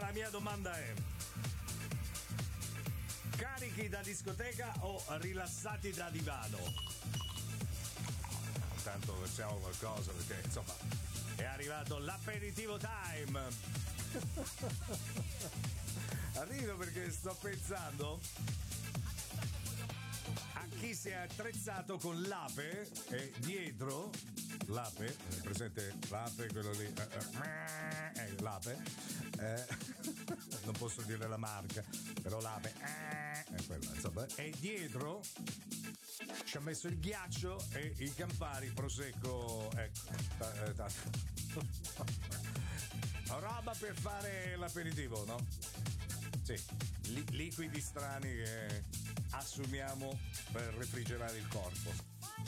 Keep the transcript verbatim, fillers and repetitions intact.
la mia domanda è: carichi da discoteca o rilassati da divano? Intanto facciamo qualcosa perché insomma è arrivato l'aperitivo time. Arrivo perché sto pensando a chi si è attrezzato con l'ape e dietro l'ape, è presente l'ape, quello lì, eh, eh, l'ape, eh, non posso dire la marca, però l'ape, eh, è quella, insomma, e dietro ci ha messo il ghiaccio e i Campari Prosecco, ecco, eh, roba per fare l'aperitivo, no? Sì, li- liquidi strani che assumiamo per refrigerare il corpo.